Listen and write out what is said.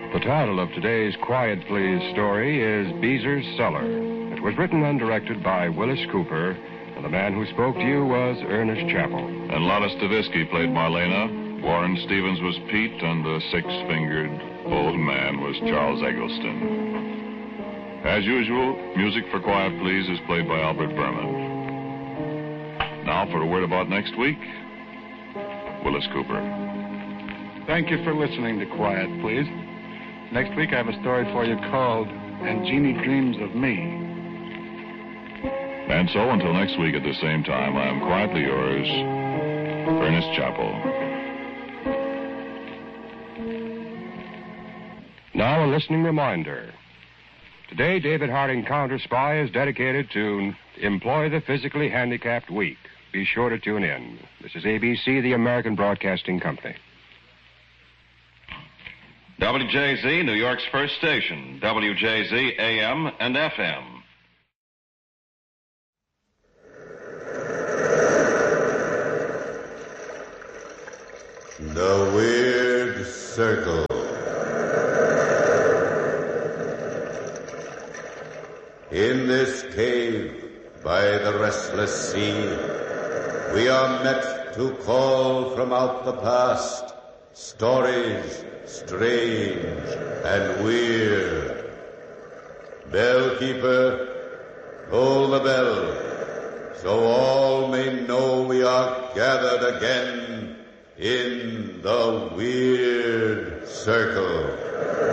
The title of today's Quiet Please story is Beezer's Cellar. It was written and directed by Willis Cooper, and the man who spoke to you was Ernest Chappell. And Lotta Stavisky played Marlena, Warren Stevens was Pete, and the six-fingered old man was Charles Eggleston. As usual, music for Quiet Please is played by Albert Berman. Now for a word about next week, Willis Cooper. Thank you for listening to Quiet Please. Next week I have a story for you called And Jeannie Dreams of Me. And so until next week at the same time, I am quietly yours, Ernest Chappell. Now a listening reminder. Today, David Harding Counter Spy is dedicated to Employ the Physically Handicapped Week. Be sure to tune in. This is ABC, the American Broadcasting Company. WJZ, New York's first station. WJZ, AM and FM. The Weird Circle. In this cave by the restless sea, we are met to call from out the past stories strange and weird. Bellkeeper, toll the bell, so all may know we are gathered again in the Weird Circle.